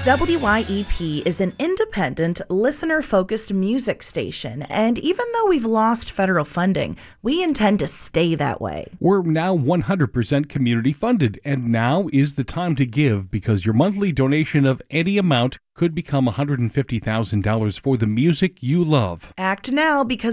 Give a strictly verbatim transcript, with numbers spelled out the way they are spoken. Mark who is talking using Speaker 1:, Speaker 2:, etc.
Speaker 1: W Y E P is an independent, listener-focused music station, and even though we've lost federal funding, we intend to stay that way.
Speaker 2: We're now one hundred percent community funded, and now is the time to give because your monthly donation of any amount could become one hundred fifty thousand dollars for the music you love.
Speaker 1: Act now because